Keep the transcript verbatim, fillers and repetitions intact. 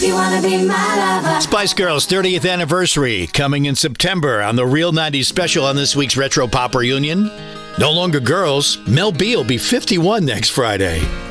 You wanna be my lover. Spice Girls' thirtieth anniversary coming in September on the Real nineties special on this week's Retro Pop Reunion. No longer girls, Mel B will be fifty-one next Friday.